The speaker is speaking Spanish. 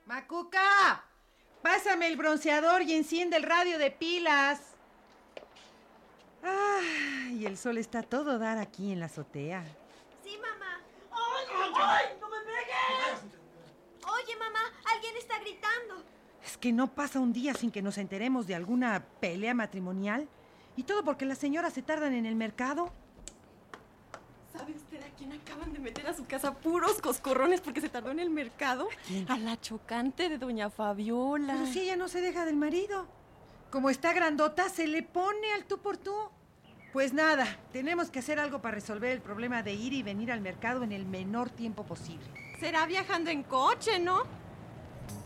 Macuca, pásame el bronceador y enciende el radio de pilas. Y el sol está a todo dar aquí en la azotea. Sí, mamá. ¡Ay, ay, ay! ¡No me pegues! Oye, mamá, alguien está gritando. Es que no pasa un día sin que nos enteremos de alguna pelea matrimonial. Y todo porque las señoras se tardan en el mercado. ¿Sabe usted a quién acaban de meter a su casa puros coscorrones porque se tardó en el mercado? A la chocante de doña Fabiola. Pero si ella no se deja del marido. Como está grandota, se le pone al tú por tú. Pues nada, tenemos que hacer algo para resolver el problema de ir y venir al mercado en el menor tiempo posible. Será viajando en coche, ¿no?